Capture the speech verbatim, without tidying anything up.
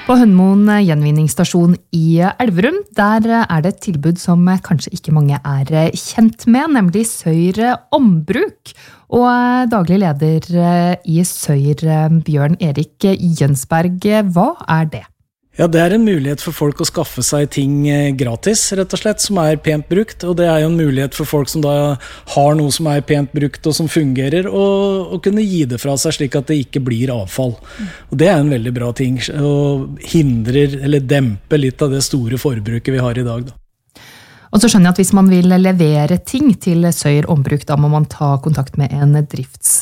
På Hønmoen gjenvinningsstasjon i Elverum, der er det et tilbud som kanskje ikke mange er kjent med, nemlig Søyr Ombruk. Og daglig leder i Søyr, Bjørn Erik Jønsberg, hva er det? Ja, det er en mulighet for folk å skaffe seg ting gratis, rett og slett, som er pent brukt, og det er jo en mulighet for folk som da har noe som er pent brukt og som fungerer, og, og kunne gi det fra seg slik at det ikke blir avfall. Og det er en veldig bra ting, og hindrer eller demper litt av det store forbruket vi har i dag da. Og så skjønner jeg at hvis man vil levere ting til Søyr Ombruk, da må man ta kontakt med en drifts